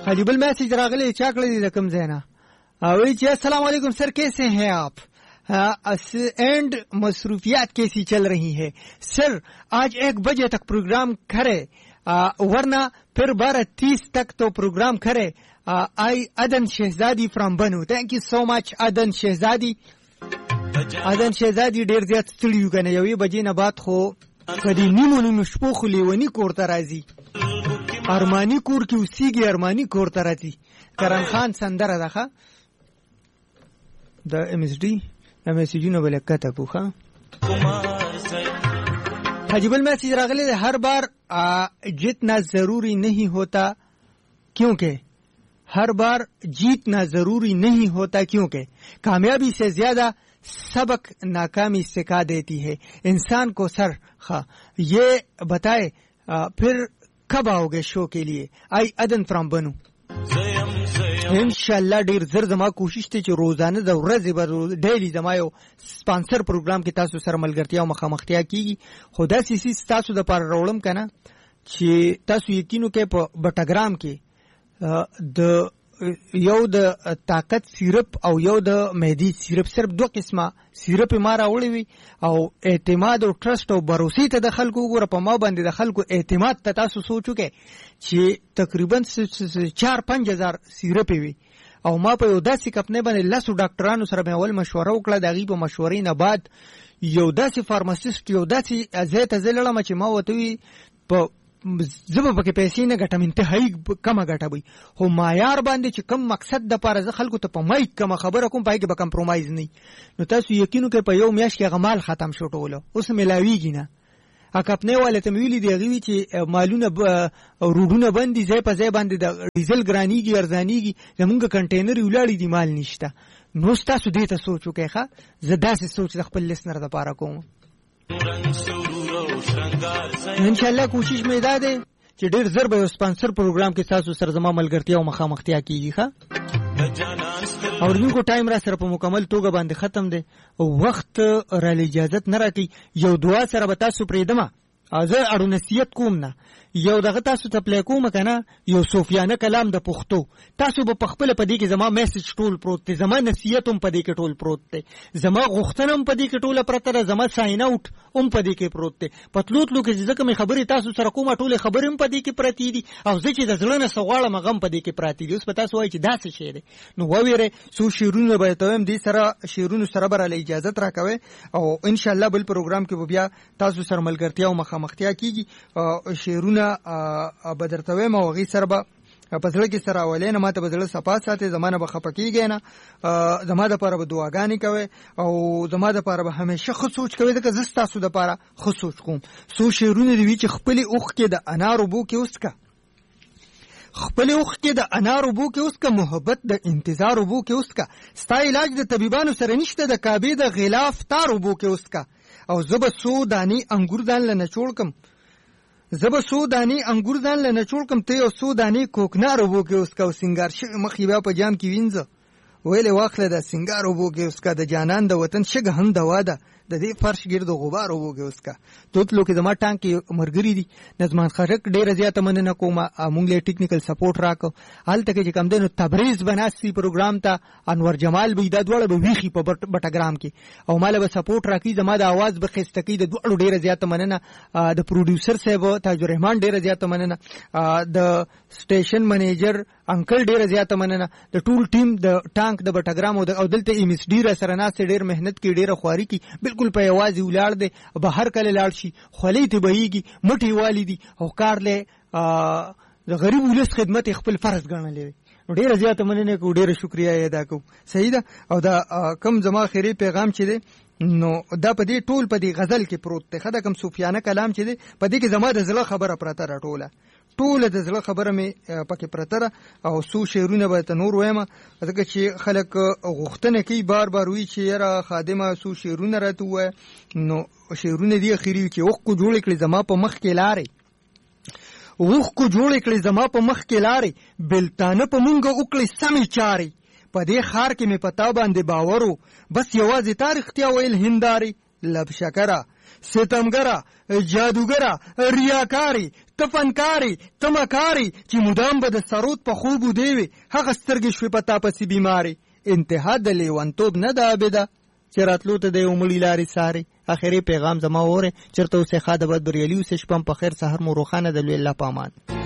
हाजी बल मैसेज रागले चाकले दी रकम ज़ैना वही जी अस्सलाम वालेकुम सर, कैसे हैं आप? एंड मसरूफियात कैसी चल रही है सर? आज 1 बजे तक प्रोग्राम करे, वरना फिर 12:30 तक तो प्रोग्राम करे. आई अदन शहजादी फ्रॉम बनू. थैंक यू सो मच अदन शहजादी. अदन शहजादी ډیر زیات ستړي کنه یوې بجې نه بعد خو کدی نیمو شپو خو لیونی کور ته راځي. ارمانی کور کې اوسېږي، ارمانی کور ته راځي. کرن خان سندره ده د ام اس डी میسیجونه بل کته کوخه. حجیبل میسیج راغلی ہے ہر بار جیتنا ضروری نہیں ہوتا کیونکہ ہر بار جیتنا ضروری نہیں ہوتا کیونکہ کامیابی سے زیادہ سبق ناکامی سکھا دیتی ہے انسان کو. سر یہ بتائے پھر کب آؤ گے شو کے لیے؟ آئی ادن فرام بنو. انشاءاللہ ډیر زر زما کوشش ته چې روزانه د ورځې به ډیلی زما یو سپانسر پروګرام کې تاسو سره ملګرتیا او مخامختیا کیږي. خو داسې سیس تاسو د پاره راوړم که نه چې تاسو یقین وکئ په بټګرام کې د یو د طاقت سیرپ او یو د مهدی سیرپ، صرف 2 قسمه سیرپ ما راوړی وي او اعتماد او ټرست او باروسی ته د خلکو وګوره. په ما باندې د خلکو اعتماد ته تاسو سوچو کې چې تقریبا 4-5 هزار سیرپ وي او ما په یو داسې کپنې باندې 10 ډاکټرانو سره مې اول مشوره وکړه. د هغې په مشورې نه بعد یو داسې فارماسیسټ یو داسې ځای ته زه لړم چې ما ورته وي په زه به پکې پیسې نه ګټم، انتهایی کمه ګټه وي، خو معیار باندې چې کم مقصد د پاره زه خلکو ته په مایک کومه خبره کوم پای کې به کمپرومایز نه. نو تاسو یقین وکړئ په یو میاشت کې هغه مال ختم شو ټوله، اوس میلاویږي نه. اکپنې والے ته مې ویلي دی هغې وي چې مالونه روډونه بند دي، ځای په ځای باندې د ډیزل ګرانېږي ارزانېږي، زمونږ کنټینر ولاړې دي مال نشته. نو تاسو دې ته سوچ وکئ. ښه زه داسې سوچ د خپل لسنر دپاره کوم. انشاءالله کوشش مې دا دی چې ډېر زر به یو سپانسر پروګرام کې تاسو سره زما ملګرتیا او مخامختیا کېږي. ښه اوریدونکو ټایم را سره په مکمل توګه باندې ختم دی او وخت راله اجازت نه راکوي. یو دعا سره به تاسو پرېږدمه، زه اړو نصیحت کوم نه، یو دغه تاسو ته پلی کوم که نه، یو صوفیانه کلام د پښتو. تاسو به پخپله په دې کې زما میسج ټول پروت دی، زما نصیحت هم په دې کې ټول پروت دی، زما غوښتنه هم په دې کې ټوله پرته ده، زما ساین اوټ هم په دې کې پروت دی. په تلو تلو کې چې زه کومې خبرې تاسو سره کومه ټولې خبرې هم په دې کې پرتې دي او زه چې د زړه نه څه غواړم هغه هم په دې کې پراته دي. اوس به تاسو وایئ چې دا څه شی دی، نو وویرئ څو شعرونه به درته وایم، دې سره شعرونو سره به راله اجازت راکوئ او انشاءالله بل پروګرام کې به بیا تاسو سره ملګرتیا او مخامختیا کېږي. شعرونه به درته وایم او هغې سره به په زړه کې سره اولې نه ماته به زړه صفا ساتئ، زما نه به خفه کېږئ نه، زما دپاره به دعاګانې کوئ او زما دپاره به همیشه ښه سوچ کوئ، ځکه زه ستاسو دپاره ښه سوچ کوم. څو شعرونه دي وي چې خپلې اوښکې د انار اوبو کې وڅکه، خپلې اوښکې د انار اوبو کې وڅکه، محبت د انتظار اوبو کې وڅکه، ستا علاج د طبیبانو سره نشته، د کعبې د غلاف تار اوبو کې وڅکه. او زه به 100 دانې انګور ځان له نچوړ کم، زه به 100 دانې انګور ځان له نچوړ کم، ته یو 100 دانې کوکنار اوبو کې وڅکه او سینګار شوي مخ یې بیا په جام کې وینځه، ویلې واخله د سینګار اوبو کې وڅکه، د جانان د وطن شګه هم دوا ده، د دې فرش ګرد غبار اوبو کې وڅکه. توتلو کې زما ټانک کې ملګري دي نظمان خرک، ډېره زیاته مننه کوم، مونږ له ټیکنیکل سپورټ راکړو. هلته کې چې کوم دی نو تبریز به ناستي پروګرام ته، انور جمال به دا دواړه به ویښي په بټګرام کې او ماله به سپورټ راکړي، زما د اواز به ښایسته کوي. د دواړو ډېره زیاته مننه، د پروډیوسر صاحب تاج الرحمن ډېره زیاته مننه، د سټیشن منیجر انکل ډېره زیاته مننه، د ټول ټیم د ټانک د بټګرام او دلته ایم اس ډي را سره ناست ډېر محنت کوي، ډېره خواري کوي، بالکل په یوازې ولاړ دی، بهر کله لاړ شي خولۍ ته بهیږي، مټې والي دي او کار دی د غریب ولس خدمت یې خپل فرض ګڼلی دی. نو ډېره زیاته مننه کوو، ډېره شکریه یې ادا کوو. صحیح ده. او دا کم زما خیري پیغام چې دی نو دا په دې ټول په دې غزل کې پروت دی. ښه ده، کوم صوفیانه کلام چې دی په دې کې زما د زړه خبره پرته ده، ټوله د زړه خبره مې پکې پرته ده او څو شعرونه به ته نور وایم، ځکه چې خلک غوښتنه کوي بار بار وایي چې یاره خادمه څو شعرونه راته ووایه. نو شعرونه دي اخري چې اوښکو جوړې کړې زما په مخ کې لارې، اوښکو جوړې کړې زما په مخ کې لارې، بلتانه په مونږ وکړې سمې چارې، په دې ښار کې مې په تا باندې باورو، بس یوازې تا رښتیا ویل هندارې، لب شکره ستمګره جادوګره ریاکاري، ته فنکارې ته مکارې چې مدام به د سرود په خوب ودې وي هغه سترګې شوې په تا پسې بیمارې انتها د لیونتوب نه ده عابده چې راتلو ته د یو مړي لارې سارې اخري پیغام زما وره چېرته اوسې ښه د بد بریالي اوسې شپه په خیر سهار مو روښانه د لوی الله په امان